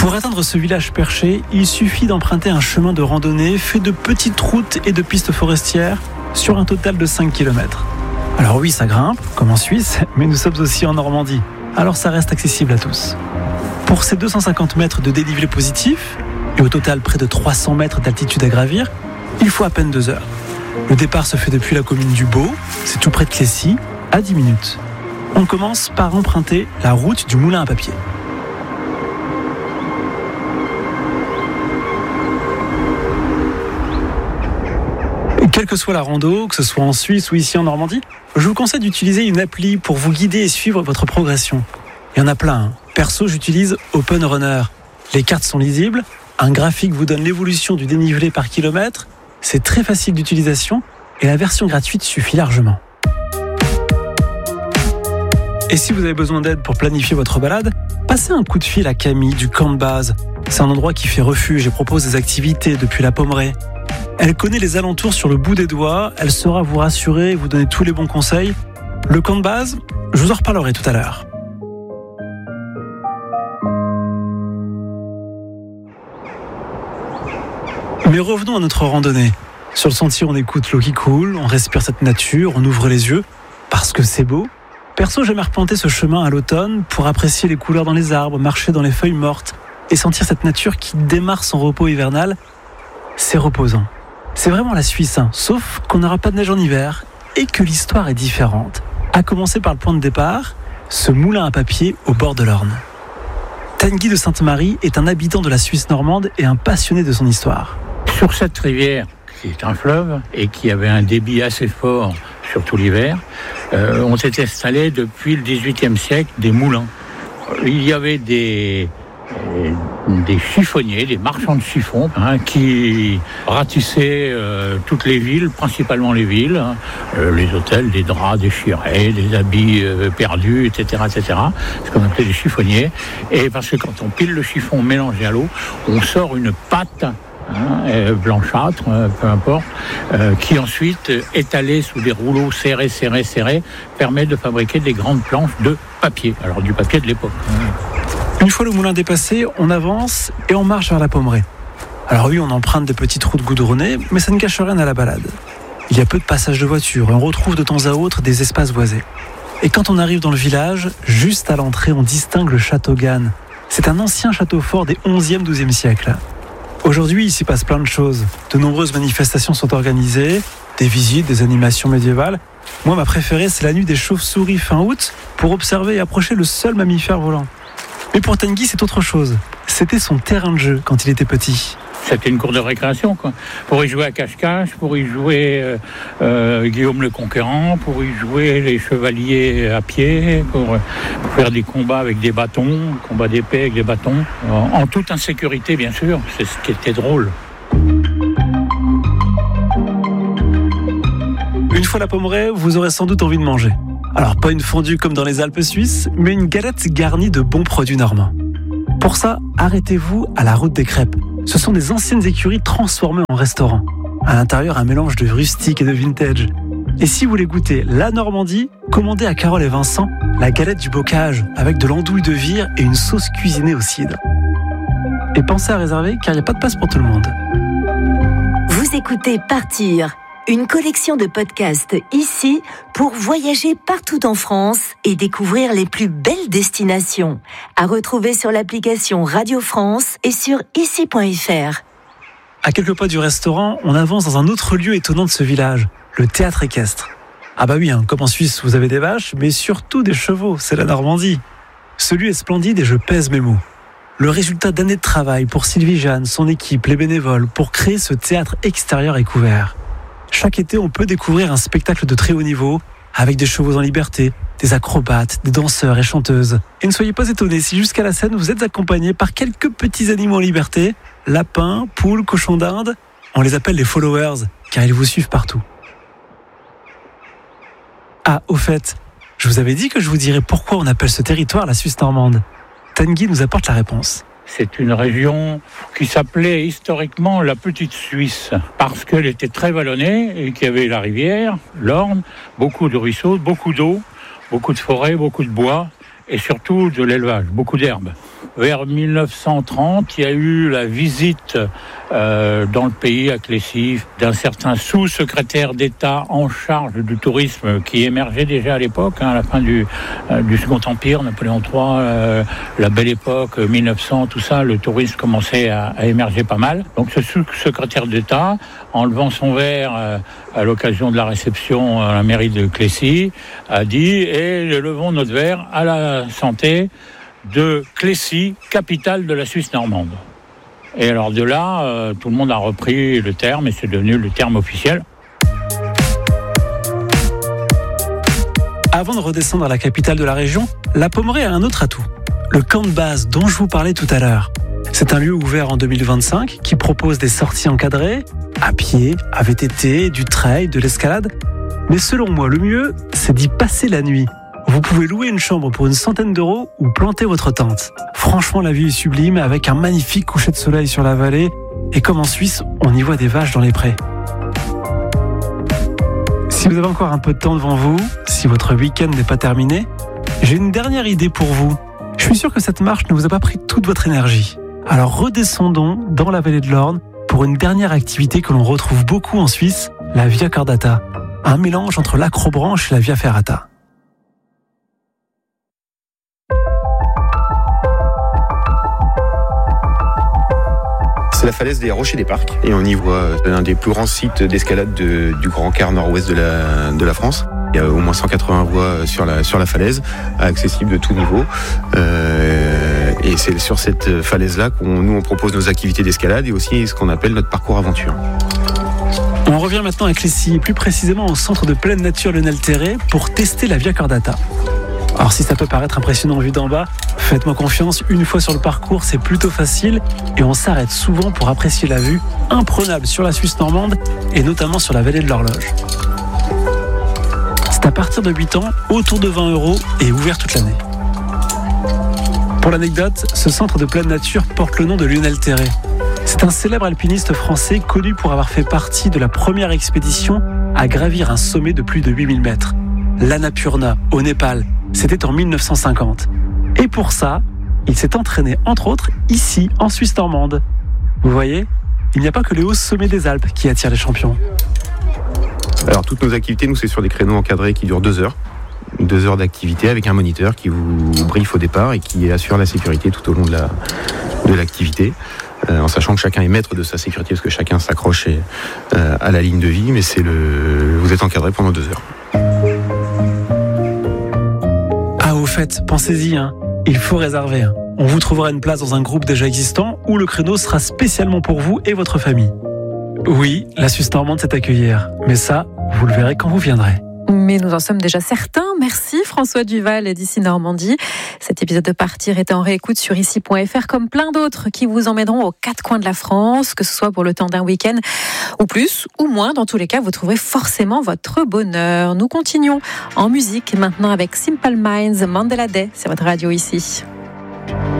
Pour atteindre ce village perché, il suffit d'emprunter un chemin de randonnée fait de petites routes et de pistes forestières sur un total de 5 km. Alors oui, ça grimpe, comme en Suisse, mais nous sommes aussi en Normandie, alors ça reste accessible à tous. Pour ces 250 mètres de dénivelé positif, et au total près de 300 mètres d'altitude à gravir, il faut à peine 2 heures. Le départ se fait depuis la commune du Beau, c'est tout près de Clécy, à 10 minutes. On commence par emprunter la route du Moulin à Papier. Quelle que soit la rando, que ce soit en Suisse ou ici en Normandie, je vous conseille d'utiliser une appli pour vous guider et suivre votre progression. Il y en a plein. Perso, j'utilise Open Runner. Les cartes sont lisibles, un graphique vous donne l'évolution du dénivelé par kilomètre, c'est très facile d'utilisation et la version gratuite suffit largement. Et si vous avez besoin d'aide pour planifier votre balade, passez un coup de fil à Camille du camp de base. C'est un endroit qui fait refuge et propose des activités depuis la Pommeraye. Elle connaît les alentours sur le bout des doigts, elle saura vous rassurer et vous donner tous les bons conseils. Le camp de base, je vous en reparlerai tout à l'heure. Mais revenons à notre randonnée. Sur le sentier, on écoute l'eau qui coule, on respire cette nature, on ouvre les yeux, parce que c'est beau. Perso, j'aime arpenter ce chemin à l'automne pour apprécier les couleurs dans les arbres, marcher dans les feuilles mortes et sentir cette nature qui démarre son repos hivernal. C'est reposant. C'est vraiment la Suisse, sauf qu'on n'aura pas de neige en hiver et que l'histoire est différente. À commencer par le point de départ, ce moulin à papier au bord de l'Orne. Tanguy de Sainte-Marie est un habitant de la Suisse normande et un passionné de son histoire. Sur cette rivière, qui est un fleuve et qui avait un débit assez fort, surtout l'hiver, ont été installés depuis le XVIIIe siècle des moulins. Il y avait des chiffonniers, des marchands de chiffons qui ratissaient toutes les villes, principalement les villes, les hôtels, des draps déchirés, des habits perdus, etc., etc. C'est ce qu'on appelait des chiffonniers. Et parce que quand on pile le chiffon mélangé à l'eau, on sort une pâte blanchâtre, peu importe, qui ensuite, étalée sous des rouleaux serrés, permet de fabriquer des grandes planches de papier. Alors du papier de l'époque. Une fois le moulin dépassé, on avance et on marche vers la Pommeraye. Alors oui, on emprunte des petites routes goudronnées, mais ça ne cache rien à la balade. Il y a peu de passages de voitures et on retrouve de temps à autre des espaces boisés. Et quand on arrive dans le village, juste à l'entrée, on distingue le château Gannes. C'est un ancien château fort des 11e, 12e siècles. Aujourd'hui, il s'y passe plein de choses. De nombreuses manifestations sont organisées, des visites, des animations médiévales. Moi, ma préférée, c'est la nuit des chauves-souris fin août pour observer et approcher le seul mammifère volant. Mais pour Tanguy, c'est autre chose. C'était son terrain de jeu quand il était petit. C'était une cour de récréation, quoi. Pour y jouer à cache-cache, pour y jouer Guillaume le Conquérant, pour y jouer les chevaliers à pied, pour faire des combats avec des bâtons, combats d'épée avec des bâtons, en toute insécurité, bien sûr. C'est ce qui était drôle. Une fois la Pommeraye, vous aurez sans doute envie de manger. Alors, pas une fondue comme dans les Alpes suisses, mais une galette garnie de bons produits normands. Pour ça, arrêtez-vous à la route des crêpes. Ce sont des anciennes écuries transformées en restaurant. À l'intérieur, un mélange de rustique et de vintage. Et si vous voulez goûter la Normandie, commandez à Carole et Vincent la galette du bocage avec de l'andouille de vire et une sauce cuisinée au cidre. Et pensez à réserver car il n'y a pas de place pour tout le monde. Vous écoutez Partir, une collection de podcasts ici pour voyager partout en France et découvrir les plus belles destinations. À retrouver sur l'application Radio France et sur ici.fr. À quelques pas du restaurant, on avance dans un autre lieu étonnant de ce village, le théâtre équestre. Ah bah oui, comme en Suisse, vous avez des vaches, mais surtout des chevaux, c'est la Normandie. Ce lieu est splendide et je pèse mes mots. Le résultat d'années de travail pour Sylvie Jeanne, son équipe, les bénévoles, pour créer ce théâtre extérieur et couvert. Chaque été, on peut découvrir un spectacle de très haut niveau, avec des chevaux en liberté, des acrobates, des danseurs et chanteuses. Et ne soyez pas étonnés si jusqu'à la scène, vous êtes accompagnés par quelques petits animaux en liberté, lapins, poules, cochons d'Inde. On les appelle les followers, car ils vous suivent partout. Ah, au fait, je vous avais dit que je vous dirais pourquoi on appelle ce territoire la Suisse normande. Tanguy nous apporte la réponse. C'est une région qui s'appelait historiquement la Petite Suisse, parce qu'elle était très vallonnée et qu'il y avait la rivière, l'Orne, beaucoup de ruisseaux, beaucoup d'eau, beaucoup de forêts, beaucoup de bois et surtout de l'élevage, beaucoup d'herbes. vers 1930, il y a eu la visite dans le pays, à Clécy, d'un certain sous-secrétaire d'État en charge du tourisme qui émergeait déjà à l'époque, à la fin du Second Empire, Napoléon III, la belle époque, 1900, tout ça, le tourisme commençait à émerger pas mal. Donc ce sous-secrétaire d'État, en levant son verre à l'occasion de la réception à la mairie de Clécy, a dit « Et levons notre verre à la santé de Clécy, capitale de la Suisse normande ». Et alors de là, tout le monde a repris le terme et c'est devenu le terme officiel. Avant de redescendre à la capitale de la région, la Pommerais a un autre atout. Le camp de base dont je vous parlais tout à l'heure. C'est un lieu ouvert en 2025 qui propose des sorties encadrées, à pied, à VTT, du trail, de l'escalade. Mais selon moi, le mieux, c'est d'y passer la nuit. Vous pouvez louer une chambre pour une centaine d'euros ou planter votre tente. Franchement, la vue est sublime avec un magnifique coucher de soleil sur la vallée. Et comme en Suisse, on y voit des vaches dans les prés. Si vous avez encore un peu de temps devant vous, si votre week-end n'est pas terminé, j'ai une dernière idée pour vous. Je suis sûr que cette marche ne vous a pas pris toute votre énergie. Alors redescendons dans la vallée de l'Orne pour une dernière activité que l'on retrouve beaucoup en Suisse, la Via Cordata. Un mélange entre l'acrobranche et la Via Ferrata. C'est la falaise des Rochers des Parcs et on y voit un des plus grands sites d'escalade du Grand Quart nord-ouest de la France. Il y a au moins 180 voies sur la falaise, accessibles de tout niveau. Et c'est sur cette falaise-là qu'on propose nos activités d'escalade et aussi ce qu'on appelle notre parcours aventure. On revient maintenant à Clécy, et plus précisément au centre de pleine nature Lionel Terré pour tester la Via Cordata. Alors si ça peut paraître impressionnant vu d'en bas, faites-moi confiance, une fois sur le parcours, c'est plutôt facile et on s'arrête souvent pour apprécier la vue imprenable sur la Suisse normande et notamment sur la vallée de l'Horloge. C'est à partir de 8 ans, autour de 20 € et ouvert toute l'année. Pour l'anecdote, ce centre de pleine nature porte le nom de Lionel Terré. C'est un célèbre alpiniste français connu pour avoir fait partie de la première expédition à gravir un sommet de plus de 8000 mètres. L'Annapurna, au Népal. C'était en 1950. Et pour ça, il s'est entraîné, entre autres, ici, en Suisse normande. Vous voyez, il n'y a pas que les hauts sommets des Alpes qui attirent les champions. Alors, toutes nos activités, nous, c'est sur des créneaux encadrés qui durent 2 heures. 2 heures d'activité avec un moniteur qui vous briefe au départ et qui assure la sécurité tout au long de l'activité. En sachant que chacun est maître de sa sécurité parce que chacun s'accroche à la ligne de vie, mais vous êtes encadré pendant 2 heures. Au fait, pensez-y, il faut réserver. On vous trouvera une place dans un groupe déjà existant où le créneau sera spécialement pour vous et votre famille. Oui, la Suisse normande sait accueillir, mais ça, vous le verrez quand vous viendrez. Mais nous en sommes déjà certains. Merci François Duval d'Ici Normandie. Cet épisode de Partir est en réécoute sur ici.fr comme plein d'autres qui vous emmèneront aux 4 coins de la France, que ce soit pour le temps d'un week-end ou plus ou moins. Dans tous les cas, vous trouverez forcément votre bonheur. Nous continuons en musique maintenant avec Simple Minds, Mandela Day. C'est votre radio ici.